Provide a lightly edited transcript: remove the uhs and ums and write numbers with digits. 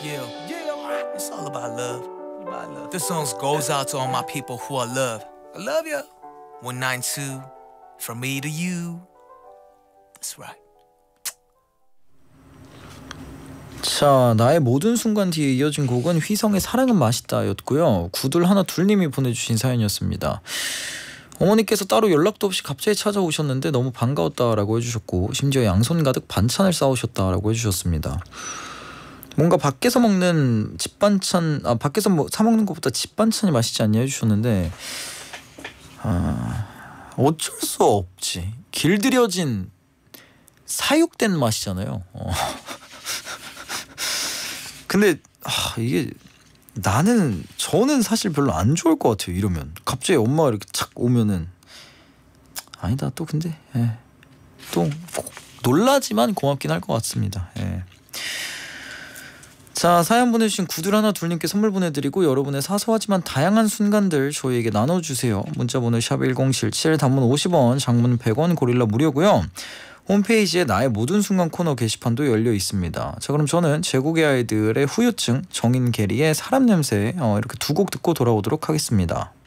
Yeah, it's all about love. This song goes out to all my people who I love. I love you. 192, from me to you. That's right. 자, 나의 모든 순간 뒤에 이어진 곡은 휘성의 사랑은 맛있다 였고요. 구둘 하나 둘님이 보내주신 사연이었습니다. 어머니께서 따로 연락도 없이 갑자기 찾아오셨는데 너무 반가웠다라고 해주셨고, 심지어 양손 가득 반찬을 싸오셨다라고 해주셨습니다. 뭔가 밖에서 먹는 집 반찬, 밖에서 사 먹는 것보다 집 반찬이 맛있지 않냐 해주셨는데, 어쩔 수 없지. 길들여진 사육된 맛이잖아요. 근데 이게 저는 사실 별로 안 좋을 것 같아요. 이러면 갑자기 엄마가 이렇게 착 오면은 아니다 또 근데 또 놀라지만 고맙긴 할 것 같습니다. 자, 사연 보내주신 구들 하나 둘님께 선물 보내드리고, 여러분의 사소하지만 다양한 순간들 저희에게 나눠주세요. 문자번호 샵1077, 단문 50원, 장문 100원, 고릴라 무료고요. 홈페이지에 나의 모든 순간 코너 게시판도 열려 있습니다. 자, 그럼 저는 제국의 아이들의 후유증, 정인 게리의 사람 냄새 이렇게 두 곡 듣고 돌아오도록 하겠습니다.